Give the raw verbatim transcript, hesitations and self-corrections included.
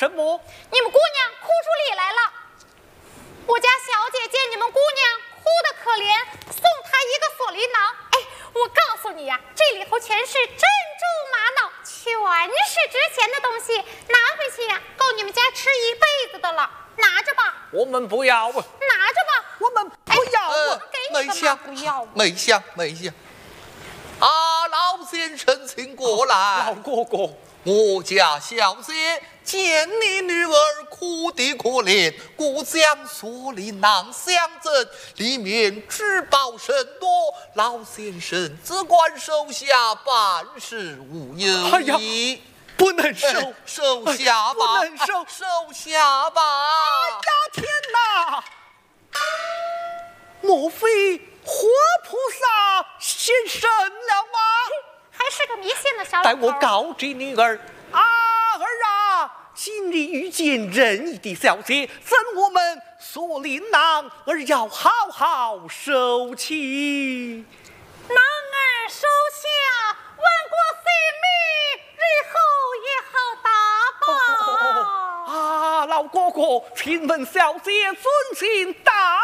什么？ 你们姑娘哭出里来了。我家小姐见你们姑娘哭得可怜，送她一个锁麟囊。哎，我告诉你呀、啊，这里头全是珍珠玛瑙，全是值钱的东西，拿回去呀、啊，够你们家吃一辈子的了。拿着吧。 我们不要。 拿着吧。 我们不要。 哎、我给你个嘛，不要。 梅香，梅香。啊，老先生，请过来。 老哥哥， 我家小姐见你女儿哭得可怜，故将锁麟囊相赠，里面珠宝甚多，老先生只管收下，办事无忧哎呀，不能收， 哎、收下吧， 不能收， 收下吧。 哎呀，天哪！莫非活菩萨现身了吗？ 还是个迷信的小老头。 待我告知女儿，啊儿啊，今日遇见仁义的小姐，赠我们锁麟囊，儿要好好收起。 囊儿收下，万国性命，日后也好打报。 啊，老哥哥，请问小姐尊姓大